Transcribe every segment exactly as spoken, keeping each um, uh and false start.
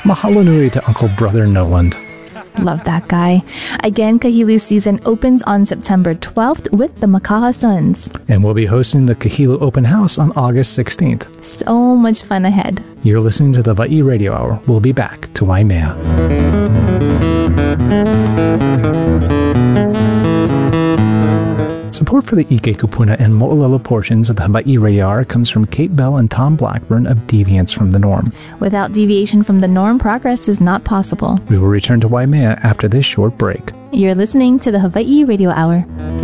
Mahalo nui to Uncle Brother Noland. Love that guy. Again, Kahilu season opens on September twelfth with the Makaha Suns. And we'll be hosting the Kahilu Open House on August sixteenth. So much fun ahead. You're listening to the Hawaii Radio Hour. We'll be back to Waimea. Support for the Ike Kupuna and Mo'olelo portions of the Hawaii Radio Hour comes from Kate Bell and Tom Blackburn of Deviance from the Norm. Without deviation from the norm, progress is not possible. We will return to Waimea after this short break. You're listening to the Hawaii Radio Hour.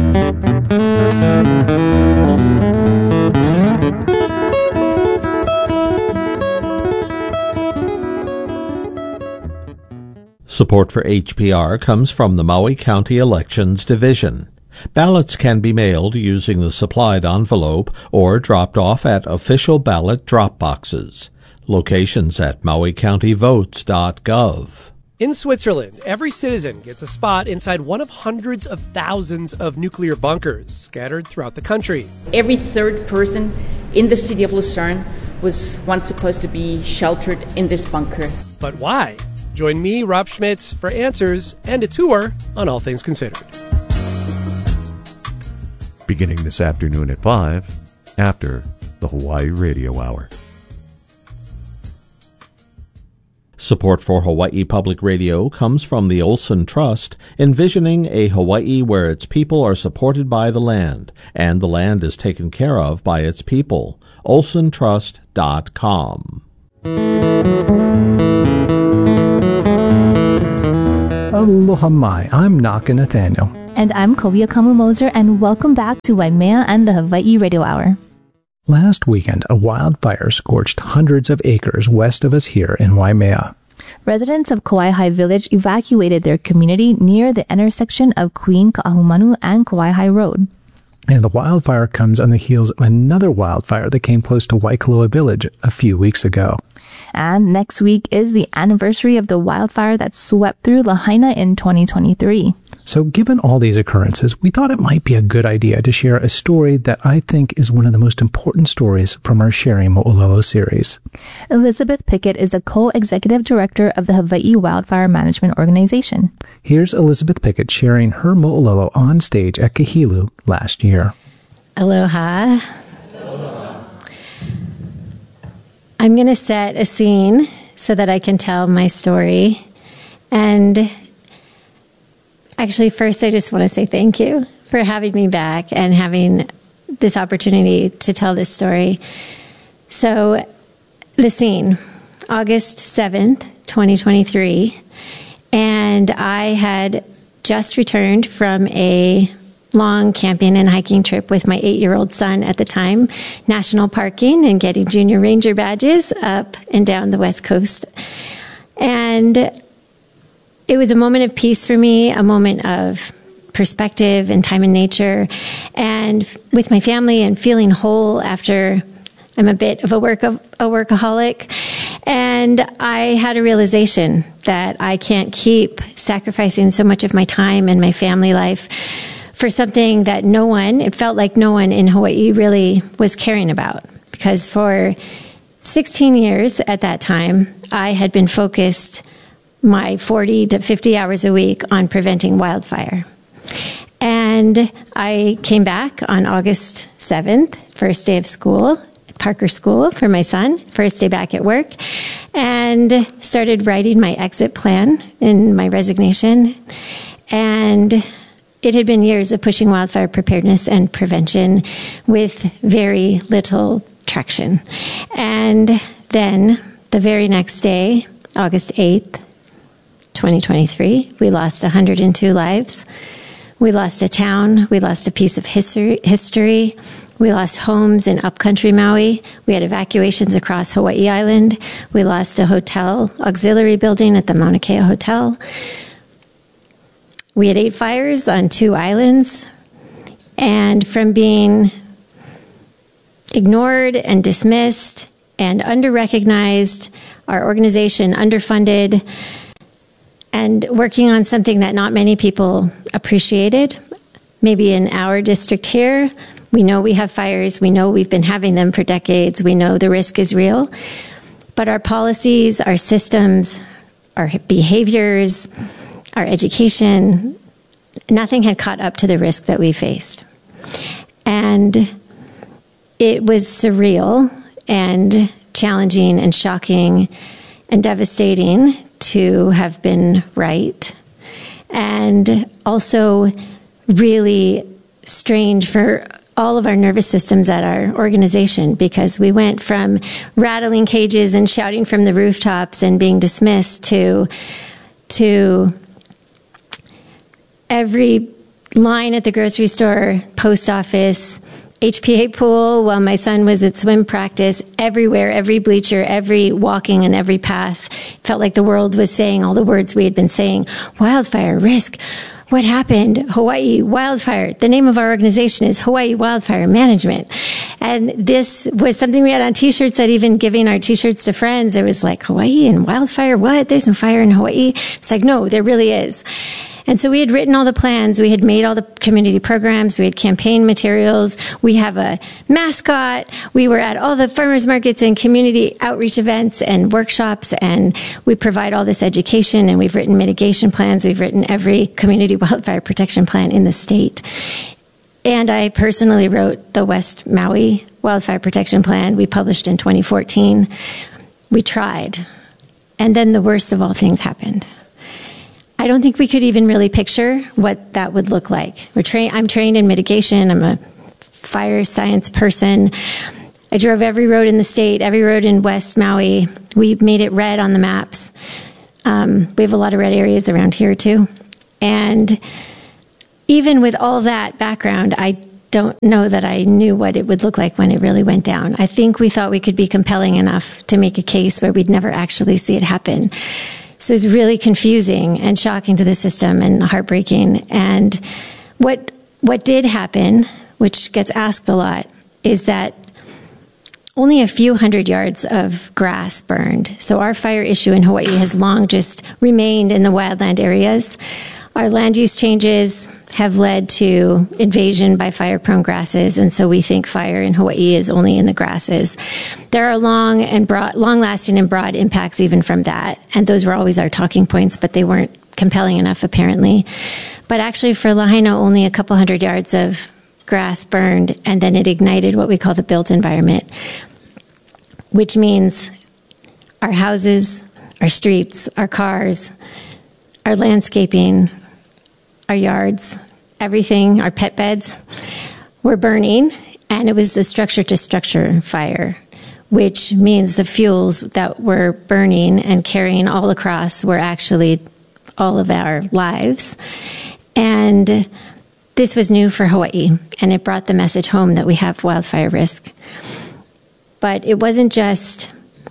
Support for H P R comes from the Maui County Elections Division. Ballots can be mailed using the supplied envelope or dropped off at official ballot drop boxes. Locations at maui county votes dot gov. In Switzerland, every citizen gets a spot inside one of hundreds of thousands of nuclear bunkers scattered throughout the country. Every third person in the city of Lucerne was once supposed to be sheltered in this bunker. But why? Join me, Rob Schmitz, for answers and a tour on All Things Considered. Beginning this afternoon at five, after the Hawaii Radio Hour. Support for Hawaii Public Radio comes from the Olson Trust, envisioning a Hawaii where its people are supported by the land, and the land is taken care of by its people. olson trust dot com. Aloha mai, I'm Naka Nathaniel. And I'm Kobia Kamu-Moser, and welcome back to Waimea and the Hawaii Radio Hour. Last weekend, a wildfire scorched hundreds of acres west of us here in Waimea. Residents of Kauai Village evacuated their community near the intersection of Queen Ka'ahumanu and Kauai Road. And the wildfire comes on the heels of another wildfire that came close to Waikoloa Village a few weeks ago. And next week is the anniversary of the wildfire that swept through Lahaina in twenty twenty-three. So given all these occurrences, we thought it might be a good idea to share a story that I think is one of the most important stories from our Sharing Mo'olelo series. Elizabeth Pickett is a co-executive director of the Hawaii Wildfire Management Organization. Here's Elizabeth Pickett sharing her mo'olelo on stage at Kahilu last year. Aloha. Aloha. I'm going to set a scene so that I can tell my story. And actually, first, I just want to say thank you for having me back and having this opportunity to tell this story. So, the scene, August seventh, twenty twenty-three, and I had just returned from a long camping and hiking trip with my eight-year-old son at the time, national parking and getting junior ranger badges up and down the West Coast. And it was a moment of peace for me, a moment of perspective and time in nature, and with my family and feeling whole after I'm a bit of a work of a workaholic. And I had a realization that I can't keep sacrificing so much of my time and my family life for something that no one, it felt like no one in Hawaii really was caring about. Because for sixteen years at that time, I had been focused my forty to fifty hours a week on preventing wildfire. And I came back on August seventh, first day of school, at Parker School for my son, first day back at work, and started writing my exit plan in my resignation. And it had been years of pushing wildfire preparedness and prevention with very little traction. And then the very next day, August eighth, twenty twenty-three, we lost one hundred two lives. We lost a town. We lost a piece of history. history. We lost homes in upcountry Maui. We had evacuations across Hawaii Island. We lost a hotel auxiliary building at the Mauna Kea Hotel. We had eight fires on two islands. And from being ignored and dismissed and under-recognized, our organization underfunded, and working on something that not many people appreciated. Maybe in our district here, we know we have fires. We know we've been having them for decades. We know the risk is real. But our policies, our systems our behaviors, our education, nothing had caught up to the risk that we faced. And it was surreal and challenging and shocking and devastating to have been right. And also really strange for all of our nervous systems at our organization, because we went from rattling cages and shouting from the rooftops and being dismissed to to every line at the grocery store, post office, H P A pool while my son was at swim practice, everywhere, every bleacher, every walking and every path. Felt like the world was saying all the words we had been saying. Wildfire, risk. What happened? Hawaii wildfire. The name of our organization is Hawaii Wildfire Management. And this was something we had on t-shirts, that even giving our t-shirts to friends, it was like, Hawaii and wildfire? What? There's no fire in Hawaii? It's like, no, there really is. And so we had written all the plans. We had made all the community programs. We had campaign materials. We have a mascot. We were at all the farmers markets and community outreach events and workshops, and we provide all this education, and we've written mitigation plans. We've written every community wildfire protection plan in the state. And I personally wrote the West Maui Wildfire Protection Plan. We published in twenty fourteen. We tried. And then the worst of all things happened. I don't think we could even really picture what that would look like. We're tra- I'm trained in mitigation. I'm a fire science person. I drove every road in the state, every road in West Maui. We made it red on the maps. Um, we have a lot of red areas around here too. And even with all that background, I don't know that I knew what it would look like when it really went down. I think we thought we could be compelling enough to make a case where we'd never actually see it happen. So it's really confusing and shocking to the system and heartbreaking. And what what did happen, which gets asked a lot, is that only a few hundred yards of grass burned. So our fire issue in Hawaii has long just remained in the wildland areas. Our land use changes have led to invasion by fire-prone grasses, and so we think fire in Hawaii is only in the grasses. There are long and broad, long-lasting and broad impacts even from that, and those were always our talking points, but they weren't compelling enough apparently. But actually for Lahaina, only a couple hundred yards of grass burned, and then it ignited what we call the built environment, which means our houses, our streets, our cars, our landscaping, our yards, everything, our pet beds were burning, and it was the structure-to-structure fire, which means the fuels that were burning and carrying all across were actually all of our lives. And this was new for Hawaii, and it brought the message home that we have wildfire risk. But it wasn't just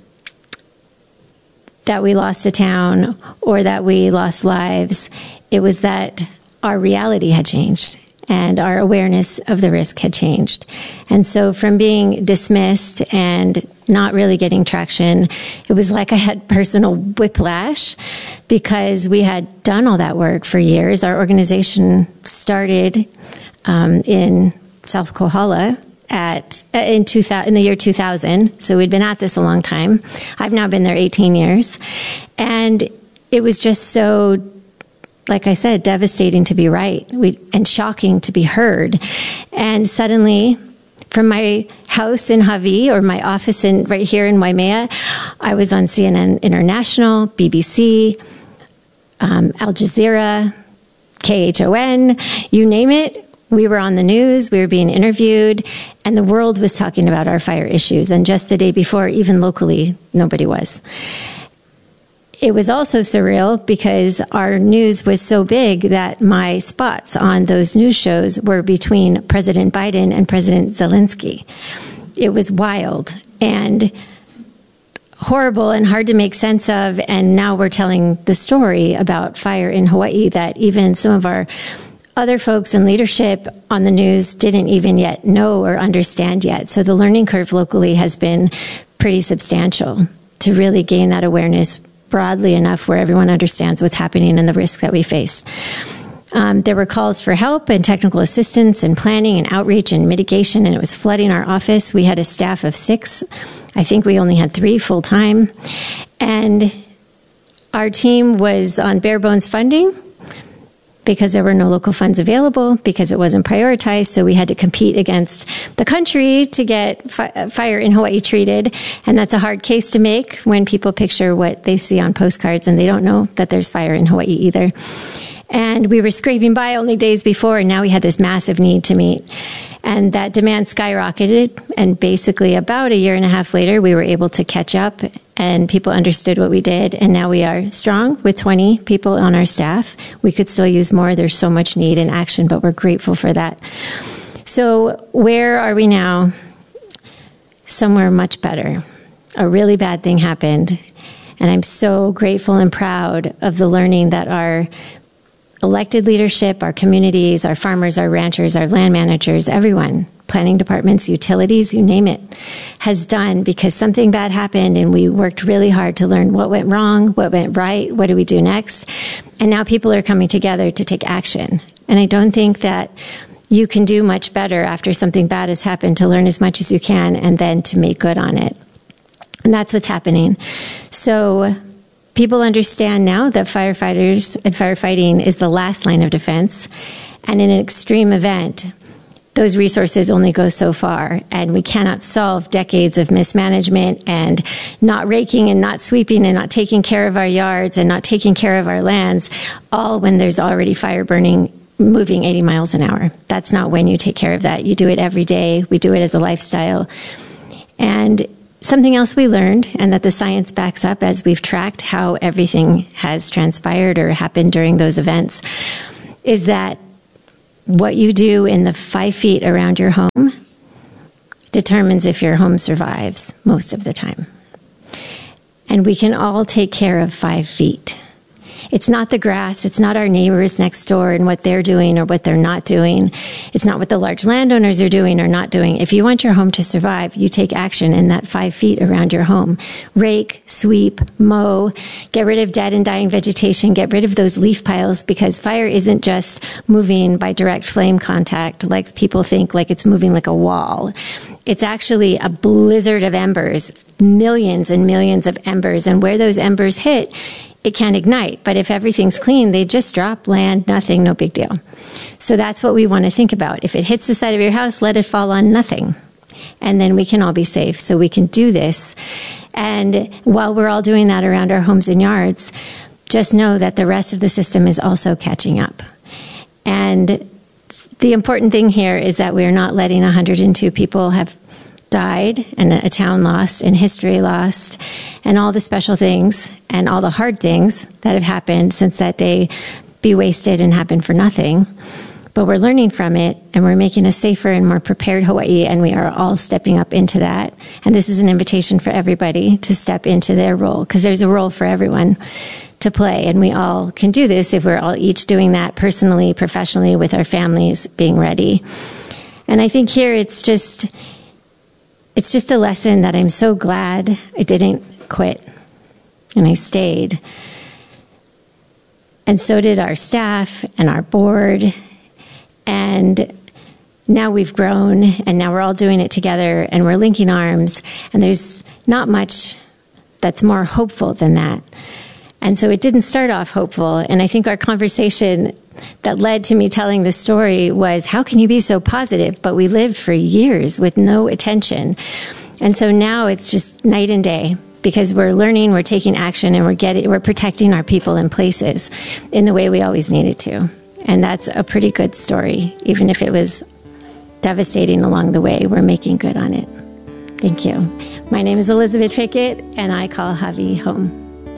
that we lost a town or that we lost lives. It was that our reality had changed and our awareness of the risk had changed. And so from being dismissed and not really getting traction, it was like I had personal whiplash, because we had done all that work for years. Our organization started um, in South Kohala at in two thousand, in the year two thousand. So we'd been at this a long time. I've now been there eighteen years. And it was just so, like I said, devastating to be right we, and shocking to be heard. And suddenly, from my house in Hawaii or my office in right here in Waimea, I was on C N N International, B B C, um, Al Jazeera, K H O N, you name it. We were on the news, we were being interviewed, and the world was talking about our fire issues. And just the day before, even locally, nobody was. It was also surreal because our news was so big that my spots on those news shows were between President Biden and President Zelensky. It was wild and horrible and hard to make sense of. And now we're telling the story about fire in Hawaii that even some of our other folks in leadership on the news didn't even yet know or understand yet. So the learning curve locally has been pretty substantial to really gain that awareness broadly enough where everyone understands what's happening and the risk that we face. Um, there were calls for help and technical assistance and planning and outreach and mitigation, and it was flooding our office. We had a staff of six. I think we only had three full-time. And our team was on bare bones funding because there were no local funds available, because it wasn't prioritized. So we had to compete against the country to get fi- fire in Hawaii treated. And that's a hard case to make when people picture what they see on postcards and they don't know that there's fire in Hawaii either. And we were scraping by only days before, and now we had this massive need to meet. And that demand skyrocketed, and basically about a year and a half later, we were able to catch up, and people understood what we did, and now we are strong with twenty people on our staff. We could still use more. There's so much need and action, but we're grateful for that. So where are we now? Somewhere much better. A really bad thing happened, and I'm so grateful and proud of the learning that our elected leadership, our communities, our farmers, our ranchers, our land managers, everyone, planning departments, utilities, you name it, has done, because something bad happened and we worked really hard to learn what went wrong, what went right, what do we do next. And now people are coming together to take action. And I don't think that you can do much better after something bad has happened to learn as much as you can and then to make good on it. And that's what's happening. So people understand now that firefighters and firefighting is the last line of defense. And in an extreme event, those resources only go so far. And we cannot solve decades of mismanagement and not raking and not sweeping and not taking care of our yards and not taking care of our lands, all when there's already fire burning, moving eighty miles an hour. That's not when you take care of that. You do it every day. We do it as a lifestyle. And something else we learned, and that the science backs up as we've tracked how everything has transpired or happened during those events, is that what you do in the five feet around your home determines if your home survives most of the time. And we can all take care of five feet. It's not the grass. It's not our neighbors next door and what they're doing or what they're not doing. It's not what the large landowners are doing or not doing. If you want your home to survive, you take action in that five feet around your home. Rake, sweep, mow, get rid of dead and dying vegetation, get rid of those leaf piles, because fire isn't just moving by direct flame contact like people think, like it's moving like a wall. It's actually a blizzard of embers, millions and millions of embers. And where those embers hit, it can ignite. But if everything's clean, they just drop, land, nothing, no big deal. So that's what we want to think about. If it hits the side of your house, let it fall on nothing. And then we can all be safe. So we can do this. And while we're all doing that around our homes and yards, just know that the rest of the system is also catching up. And the important thing here is that we're not letting one hundred two people have died and a town lost and history lost and all the special things and all the hard things that have happened since that day be wasted and happen for nothing. But we're learning from it, and we're making a safer and more prepared Hawaii, and we are all stepping up into that. And this is an invitation for everybody to step into their role, because there's a role for everyone to play, and we all can do this if we're all each doing that personally, professionally, with our families, being ready. And I think here it's just it's just a lesson that I'm so glad I didn't quit, and I stayed. And so did our staff and our board. And now we've grown, and now we're all doing it together, and we're linking arms, and there's not much that's more hopeful than that. And so it didn't start off hopeful, and I think our conversation that led to me telling this story was, how can you be so positive? But we lived for years with no attention. And so now it's just night and day, because we're learning, we're taking action, and we're getting, we're protecting our people and places in the way we always needed to. And that's a pretty good story, even if it was devastating along the way. We're making good on it. Thank you. My name is Elizabeth Pickett, and I call Hawi home.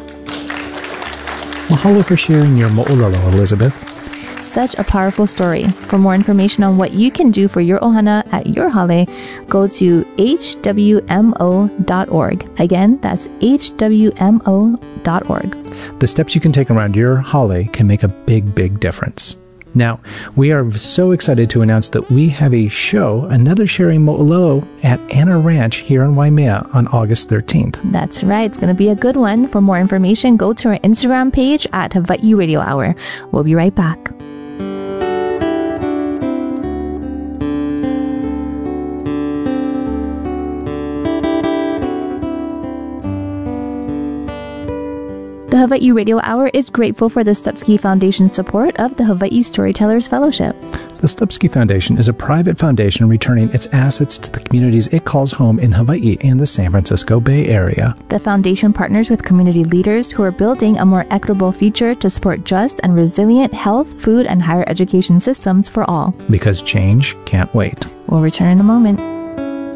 Mahalo for sharing your mo'olelo, Elizabeth. Such a powerful story. For more information on what you can do for your ohana at your hale, go to h w m o dot org. Again, that's h w m o dot org. The steps you can take around your hale can make a big, big difference. Now, we are so excited to announce that we have a show, another Sharing Mo'olelo, at Anna Ranch here in Waimea on August thirteenth. That's right. It's going to be a good one. For more information, go to our Instagram page at Hawaii Radio Hour. We'll be right back. The The Hawaii Radio Hour is grateful for the Stupski Foundation's support of the Hawaii Storytellers Fellowship. The Stupski Foundation is a private foundation returning its assets to the communities it calls home in Hawaii and the San Francisco Bay Area. The foundation partners with community leaders who are building a more equitable future to support just and resilient health, food, and higher education systems for all. Because change can't wait. We'll return in a moment.